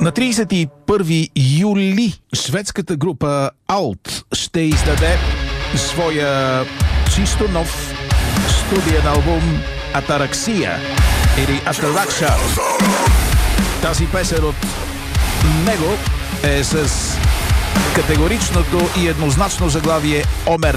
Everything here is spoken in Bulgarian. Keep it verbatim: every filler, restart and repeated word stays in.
На тридесет и първи юли шведската група Alt ще издаде своя чисто нов студиен албум Атараксия или Атаракша. Тази песен от него е с категоричното и еднозначно заглавие Омер